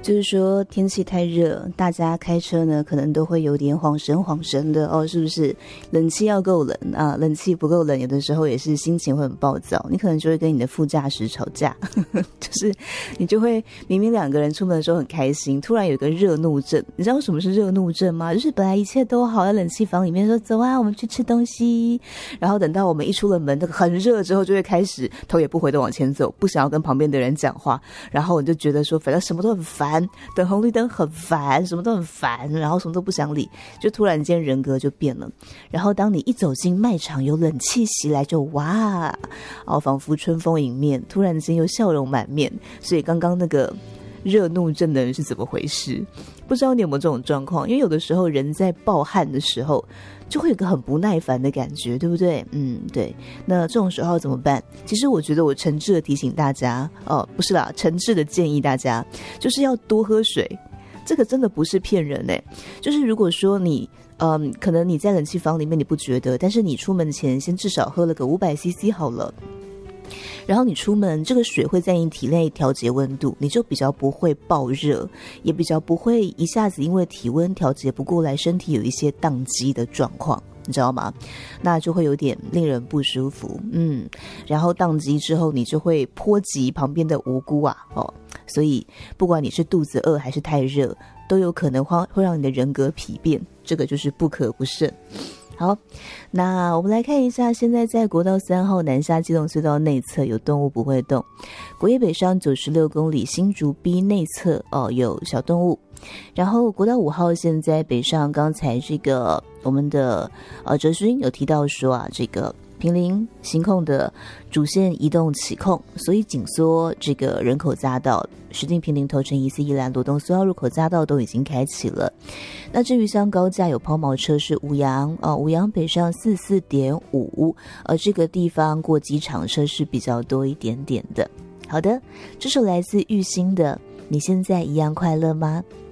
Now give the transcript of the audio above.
就是说天气太热，大家开车呢可能都会有点晃神的哦，是不是？冷气要够冷啊，冷气不够冷，有的时候也是心情会很暴躁，你可能就会跟你的副驾驶吵架，就是你就会明明两个人出门的时候很开心，突然有一个热怒症。你知道什么是热怒症吗？就是本来一切都好，在冷气房里面说走啊，我们去吃东西，然后等到我们一出了门，那个很热之后，就会开始头也不回的往前走，不想要跟旁边的人讲话，然后你就觉得说反正什么都很烦，等红绿灯很烦，什么都很烦，然后什么都不想理，就突然间人格就变了。然后当你一走进卖场，有冷气袭来，就哇哦，仿佛春风迎面，突然间又笑容满面。所以刚刚那个热怒症的人是怎么回事？不知道你有没有这种状况？因为有的时候人在暴汗的时候就会有个很不耐烦的感觉，对不对？对。那这种时候怎么办？其实我觉得我诚挚的提醒大家，不是啦，诚挚的建议大家，就是要多喝水。这个真的不是骗人欸。就是如果说你可能你在冷气房里面你不觉得，但是你出门前先至少喝了个500cc 好了。然后你出门，这个水会在你体内调节温度，你就比较不会爆热，也比较不会一下子因为体温调节不过来，身体有一些宕机的状况，你知道吗？那就会有点令人不舒服。然后宕机之后，你就会波及旁边的无辜啊，所以不管你是肚子饿还是太热，都有可能会让你的人格疲变，这个就是不可不慎。好，那我们来看一下，现在在国道3号南下基隆隧道内侧有动物不会动，国业北上96公里新竹 B 内侧有小动物。然后国道5号现在北上，刚才这个我们的哲勋有提到说啊，这个坪林行控的主线移动起控，所以紧缩这个人口匝道，石碇坪林头城宜四宜兰罗东苏澳入口匝道都已经开启了。那至于像高架有抛锚车是五杨五杨北上44.5，这个地方过机场车是比较多一点点的。好的，这首来自玉兴的《你现在一样快乐吗》。